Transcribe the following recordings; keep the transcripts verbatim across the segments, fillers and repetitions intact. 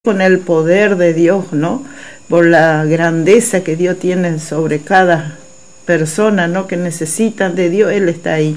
con el poder de Dios, ¿no? Por la grandeza que Dios tiene sobre cada persona, ¿no? Que necesitan de Dios, Él está ahí.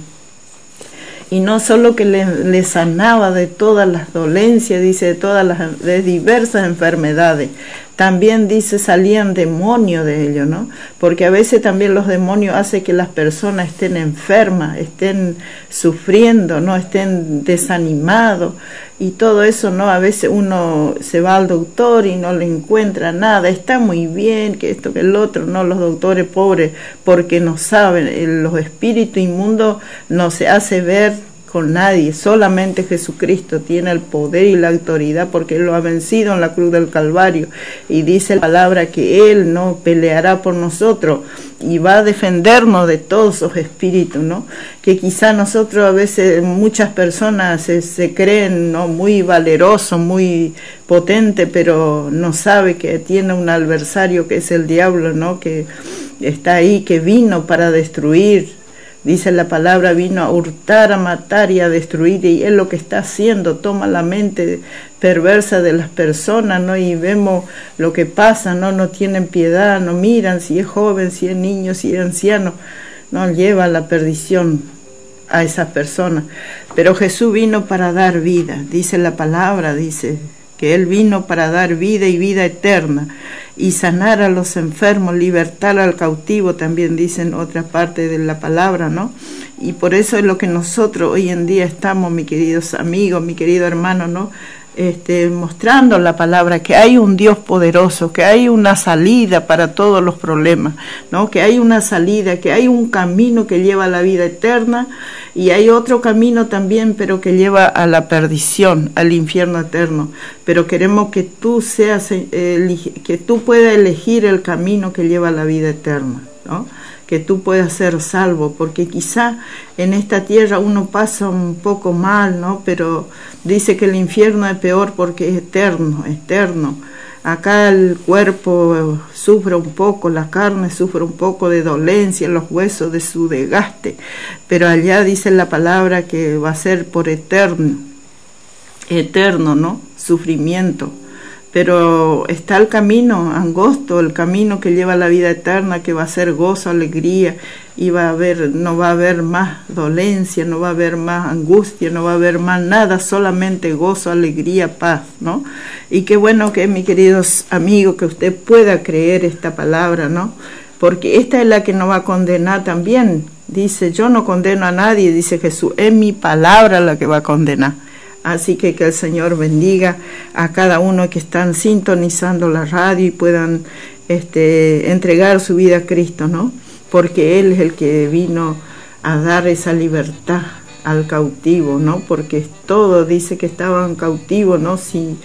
Y no solo que le, le sanaba de todas las dolencias, dice, de todas las de diversas enfermedades. También dice, salían demonios de ellos, ¿no? Porque a veces también los demonios hacen que las personas estén enfermas, estén sufriendo, ¿no? Estén desanimados y todo eso, ¿no? A veces uno se va al doctor y no le encuentra nada, está muy bien, que esto, que el otro, ¿no? Los doctores pobres, porque no saben, los espíritus inmundos no se hace ver con nadie, solamente Jesucristo tiene el poder y la autoridad porque Él lo ha vencido en la cruz del Calvario y dice la palabra que Él no peleará por nosotros y va a defendernos de todos esos espíritus, ¿no? Que quizá nosotros a veces, muchas personas se, se creen, ¿no? Muy valerosos, muy potentes, pero no sabe que tiene un adversario que es el diablo, ¿no? Que está ahí, que vino para destruir. Dice la palabra, vino a hurtar, a matar y a destruir, y es lo que está haciendo, toma la mente perversa de las personas, ¿no? Y vemos lo que pasa, ¿no? No tienen piedad, no miran si es joven, si es niño, si es anciano, no lleva a la perdición a esas personas. Pero Jesús vino para dar vida, dice la palabra, dice que Él vino para dar vida y vida eterna y sanar a los enfermos, libertar al cautivo, también dicen otra parte de la palabra, ¿no? Y por eso es lo que nosotros hoy en día estamos, mis queridos amigos, mi querido hermano, ¿no? Este, mostrando la palabra, que hay un Dios poderoso, que hay una salida para todos los problemas, ¿no? Que hay una salida, que hay un camino que lleva a la vida eterna y hay otro camino también, pero que lleva a la perdición, al infierno eterno. Pero queremos que tú seas, eh, que tú puedas elegir el camino que lleva a la vida eterna, ¿no? Que tú puedas ser salvo, porque quizá en esta tierra uno pasa un poco mal, ¿no? Pero dice que el infierno es peor porque es eterno, eterno. Acá el cuerpo sufre un poco, la carne sufre un poco de dolencia, los huesos de su desgaste, pero allá dice la palabra que va a ser por eterno, eterno, ¿no? Sufrimiento. Pero está el camino angosto, el camino que lleva a la vida eterna, que va a ser gozo, alegría, y va a haber, no va a haber más dolencia, no va a haber más angustia, no va a haber más nada, solamente gozo, alegría, paz, ¿no? Y qué bueno que, mis queridos amigos, que usted pueda creer esta palabra, ¿no? Porque esta es la que nos va a condenar también. Dice, yo no condeno a nadie, dice Jesús, es mi palabra la que va a condenar. Así que que el Señor bendiga a cada uno que están sintonizando la radio y puedan este, entregar su vida a Cristo, ¿no? Porque Él es el que vino a dar esa libertad al cautivo, ¿no? Porque todo dice que estaban cautivos, ¿no? Sin,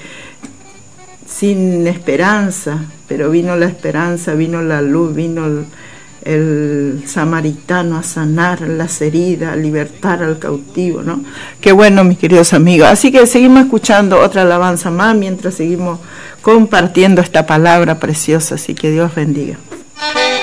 sin esperanza, pero vino la esperanza, vino la luz, vino el, el samaritano a sanar las heridas, a libertar al cautivo, ¿no? Qué bueno, mis queridos amigos. Así que seguimos escuchando otra alabanza más mientras seguimos compartiendo esta palabra preciosa. Así que Dios bendiga.